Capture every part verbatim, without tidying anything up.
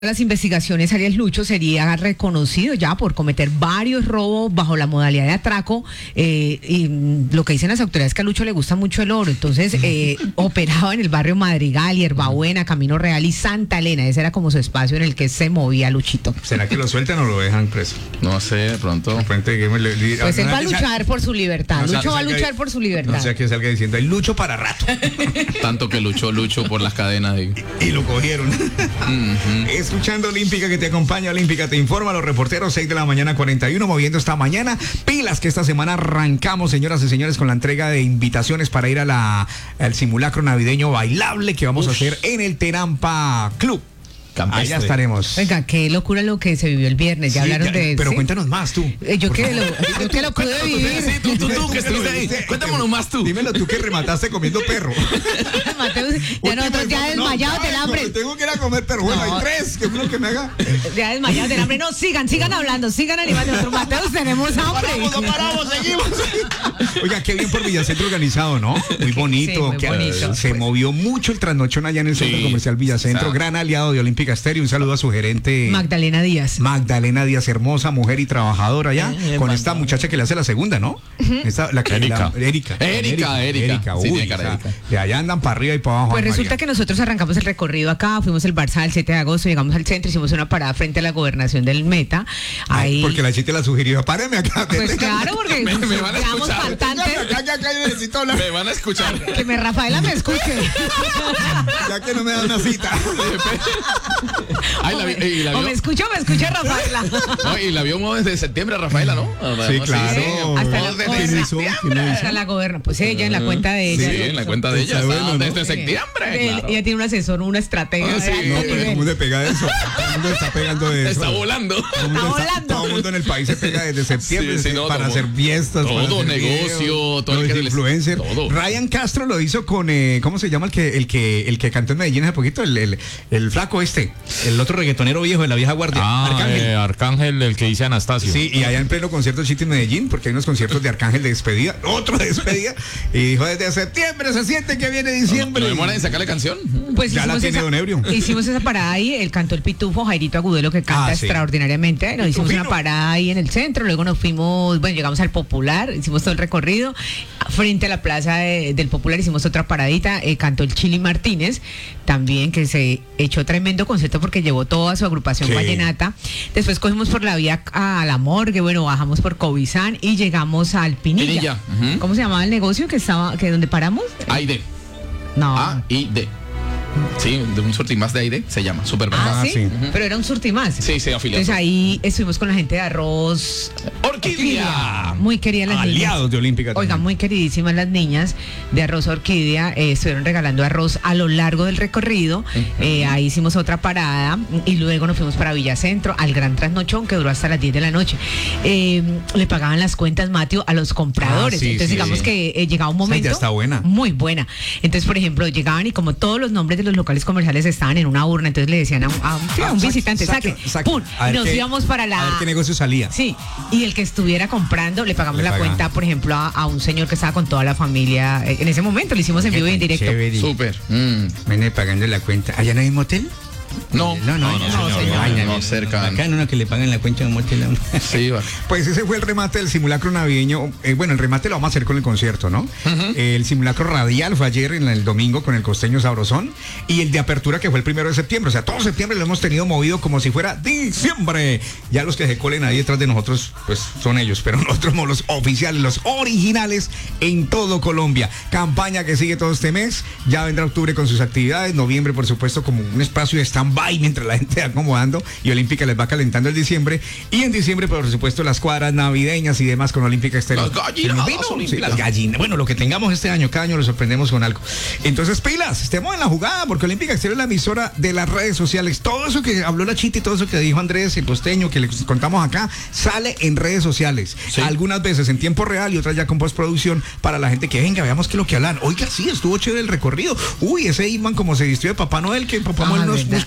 Las investigaciones, alias Lucho sería reconocido ya por cometer varios robos bajo la modalidad de atraco, eh, y lo que dicen las autoridades es que a Lucho le gusta mucho el oro, entonces eh, operaba en el barrio Madrigal, Hierbabuena, Camino Real y Santa Elena. Ese era como su espacio en el que se movía Luchito. ¿Será que lo sueltan o lo dejan preso? No sé, de pronto. Pues él va a luchar por su libertad. No, Lucho va a luchar por su libertad. No sea que salga diciendo, hay Lucho para rato. Tanto que luchó Lucho por las cadenas. De... Y lo cogieron. Uh-huh. Escuchando Olímpica que te acompaña, Olímpica te informa, los reporteros, seis de la mañana, cuarenta y uno, moviendo esta mañana. Pilas que esta semana arrancamos, señoras y señores, con la entrega de invitaciones para ir a la, al simulacro navideño bailable que vamos Uf. a hacer en el Terampa Club. Campestre. Allá estaremos. Venga, qué locura lo que se vivió el viernes. Ya sí, hablaron ya, de. Pero ¿sí? Cuéntanos más tú. Eh, yo, que lo, yo que lo pude vivir. Sí, tú, tú, tú, tú que estuviste ahí. Cuéntanos más tú. Dímelo tú que remataste comiendo perro. Mateus, ya nosotros ya desmayados no, del hambre. Tengo que ir a comer perro. Bueno, no. hay tres. ¿Qué es lo que me haga? Ya desmayados del hambre. No, sigan, sigan hablando, sigan animando. Nosotros, Mateus, tenemos hambre. Paramos, no paramos, seguimos. Oiga, qué bien por Villacentro organizado, ¿no? Muy bonito. Sí, muy que bonito. Se pues. movió mucho el trasnochón allá en el centro sí. comercial Villacentro. Exacto. Gran aliado de Olímpica Estéreo. Un saludo a su gerente Magdalena Díaz. Magdalena Díaz, hermosa mujer y trabajadora ya, eh, con esta muchacha que le hace la segunda, ¿no? Uh-huh. Esta, la, Erika. La, Erika. Erika, Erika. Erika. Uy, sí, cara, Erika. De allá andan para arriba y para abajo. Pues resulta María. que nosotros arrancamos el recorrido acá, fuimos el Barça el siete de agosto, llegamos al centro, hicimos una parada frente a la gobernación del Meta. Ahí... Ay, porque la chiste la sugirió, páreme acá. Pues claro, porque me, me van a escuchar. Faltantes. Acá, acá, acá, yo necesito hablar. Me van a escuchar. Que me Rafaela me escuche. Ya que no me da una cita. Ay, la, y la o me escucha o me escucha Rafaela. No, y la vio desde septiembre, Rafaela, ¿no? Sí, claro. Sí, hasta la, ¿Quién hizo? ¿Quién hizo? la goberna. Pues ella, en la cuenta de ella. Sí, en la cuenta de ella. Bueno, desde sí. septiembre. Claro. Ella tiene un asesor, una estrategia. Ah, sí, no, pero todo el mundo pega de eso. Todo el mundo está pegando de eso. Está volando. Está volando. Todo el mundo en el país se pega desde septiembre sí, sí, no, todo, para hacer fiestas. Todo para hacer negocio, videos, todo el que influencer. Todo. Ryan Castro lo hizo con, eh, ¿cómo se llama el que el que el que cantó en Medellín hace poquito? El, el, el flaco este, el otro reggaetonero viejo de la vieja guardia. Ah, Arcángel. Eh, Arcángel, el que dice Anastasio. Sí, y allá en pleno concierto Chiti en Medellín, porque hay unos conciertos de Arcángel de despedida, otro de despedida, y dijo desde septiembre se siente que viene diciembre. ¿No, no demoran en sacarle canción? Pues ya la tiene esa, Don Ebrio. Hicimos esa parada ahí, él cantó el pitufo, Jairito Agudelo, que canta ah, sí. extraordinariamente. Nos hicimos una parada ahí en el centro, luego nos fuimos, bueno, llegamos al Popular, hicimos todo el recorrido, frente a la plaza de, del Popular hicimos otra paradita, eh, cantó el Chili Martínez, también que se echó tremendo concierto porque llevó toda su agrupación ¿Qué? vallenata. Después cogimos por la vía a la morgue, bueno, bajamos por Covizán y llegamos al Pinilla. Pinilla. Uh-huh. ¿Cómo se llamaba el negocio que estaba, que donde paramos? Aide. No. A I D. Sí, de un Surtimás de Aide se llama, Supermercado. Ah, ¿sí? sí. Uh-huh. Pero era un Surtimás. Sí, sí, afiliado. Entonces ahí estuvimos con la gente de arroz. Orquídea. Muy queridas las Aliados niñas. de Olímpica. Oiga, muy queridísimas las niñas de arroz Orquídea. Eh, estuvieron regalando arroz a lo largo del recorrido. Uh-huh. Eh, ahí hicimos otra parada y luego nos fuimos para Villacentro al gran trasnochón que duró hasta las diez de la noche. Eh, le pagaban las cuentas, Mateo, a los compradores. Ah, sí, Entonces, sí, digamos sí. que eh, llegaba un momento. Sí, ya está buena. Muy buena. Entonces, por ejemplo, llegaban y como todos los nombres de los locales comerciales estaban en una urna, entonces le decían a un, a un, sí, a un visitante, saque, saque, ¡pum! Y nos qué, íbamos para la... A ver qué negocio salía. Sí, y el que estuviera comprando, le pagamos le la pagan. cuenta, por ejemplo, a, a un señor que estaba con toda la familia. En ese momento lo hicimos en vivo y en directo. Súper. Mm. Viene pagando la cuenta. ¿Allá no hay motel? No, no, no, no, no, no, señor, no, no, no cerca. Acá no, no, que le pagan la cuenta de un motel. Sí, va. Pues ese fue el remate del simulacro navideño. Eh, bueno, el remate lo vamos a hacer con el concierto, ¿no? Uh-huh. Eh, el simulacro radial fue ayer en el domingo con el costeño Sabrosón y el de apertura que fue el primero de septiembre. O sea, todo septiembre lo hemos tenido movido como si fuera diciembre. Ya los que se colen ahí detrás de nosotros, pues son ellos, pero nosotros somos los oficiales, los originales en todo Colombia. Campaña que sigue todo este mes. Ya vendrá octubre con sus actividades. Noviembre, por supuesto, como un espacio de stand-by mientras la gente va acomodando y Olímpica les va calentando el diciembre. Y en diciembre, por supuesto, las cuadras navideñas y demás con Olímpica Estéreo. Las gallinas. Sí, las gallinas. Bueno, lo que tengamos este año, cada año lo sorprendemos con algo. Entonces, pilas, estemos en la jugada porque Olímpica Estéreo es la emisora de las redes sociales. Todo eso que habló la Chita y todo eso que dijo Andrés, el costeño, que les contamos acá, sale en redes sociales. Sí. Algunas veces en tiempo real y otras ya con postproducción para la gente que venga, veamos qué es lo que hablan. Oiga, sí, estuvo chévere el recorrido. Uy, ese Iman como se vistió de Papá Noel, que Papá Noel ah, nos buscó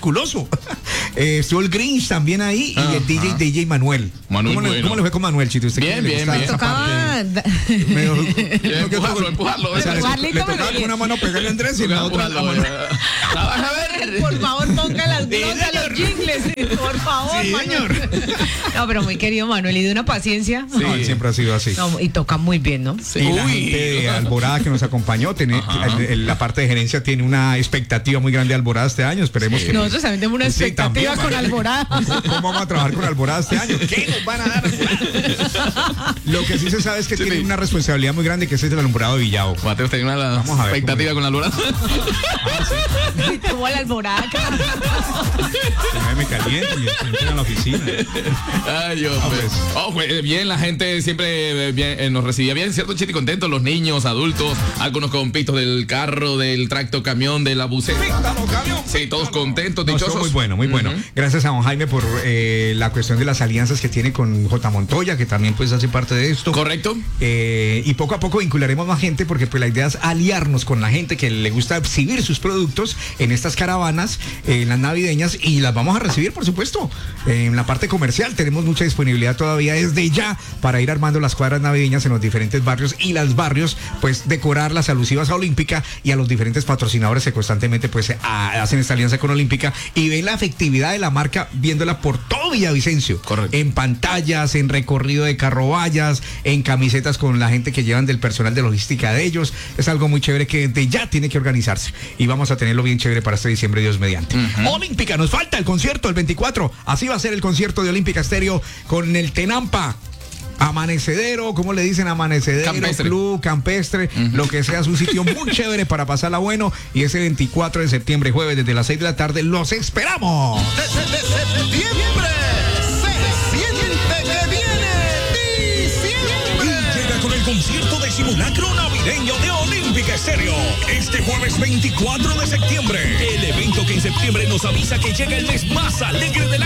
musculoso. eh, estuvo el Grinch también ahí y Ah, el D J, ah. D J Manuel. Manuel, ¿Cómo, le, bueno. ¿Cómo le fue con Manuel, Chito? ¿Usted Bien, qué le bien, gusta bien. esa Tocaba. parte? Medio- no, que empujarlo, otro- empujarlo, o sea, le, empujarlo y le tómelo tocaba con bien. una mano pegarle a Andrés y la otra Empujarlo, la mano- eh. La vas a ver. Por favor, ponga las Sí, glotas a los jingles, por favor, Sí, Manuel. No, pero muy querido Manuel, y de una paciencia. No, él siempre ha sido así. No, y toca muy bien, ¿no? Sí. Y la Uy. gente de Alborada que nos acompañó, tiene, el- el- la parte de gerencia tiene una expectativa muy grande de Alborada este año. Esperemos que. Nosotros también tenemos una Sí, expectativa también, con Manuel. Alborada. ¿Cómo vamos a trabajar con Alborada este año? ¿Qué nos van a dar? Lo que sí se sabe es que Sí, tiene sí. una responsabilidad muy grande, que es el alumbrado de Villao. Mateo tenía una Vamos a ver expectativa cómo- con la luna. Y tuvo la Alborada. Que me caliente y entren a la oficina. Ay, Dios. Ah, pues. pues. Oh, pues, bien, la gente siempre eh, bien, eh, nos recibía bien, ¿cierto, Chiti? Contentos, los niños, adultos, algunos con pitos del carro, del tracto camión, de la buceta. Sí, todos contentos, No, dichosos. estuvo muy bueno, muy bueno. Ujú. Gracias a don Jaime por eh, la cuestión de las alianzas que tiene con J. Montoya, que también pues hace parte de esto. ¿Correcto? Eh, y poco a poco vincularemos más gente porque pues la idea es aliarnos con la gente que le gusta exhibir sus productos en estas caravanas, eh, en las navideñas, y las vamos a recibir, por supuesto. Eh, en la parte comercial tenemos mucha disponibilidad todavía desde ya para ir armando las cuadras navideñas en los diferentes barrios y las barrios, pues decorar las alusivas a Olímpica y a los diferentes patrocinadores que constantemente pues a- hacen esta alianza con Olímpica y ven la efectividad de la marca viéndola por todo Villavicencio. Correcto. En pantallas, en recorrido de carrovallas, en camisetas con la gente que llevan del personal de logística de ellos. Es algo muy chévere que de ya tiene que organizarse. Y vamos a tenerlo bien chévere para este diciembre, Dios mediante. Olímpica, nos falta el concierto el veinticuatro. Así va a ser el concierto de Olímpica Estéreo con el Tenampa. Amanecedero, ¿cómo le dicen? Amanecedero, Campestre. club, campestre, lo que sea, es un sitio muy chévere para pasarla bueno. Y ese veinticuatro de septiembre, jueves, desde las seis de la tarde, los esperamos. Desde septiembre se siente que viene diciembre. Y llega con el concierto de simulacro navideño de Olímpica Estéreo. Este jueves veinticuatro de septiembre. El evento que en septiembre nos avisa que llega el mes más alegre del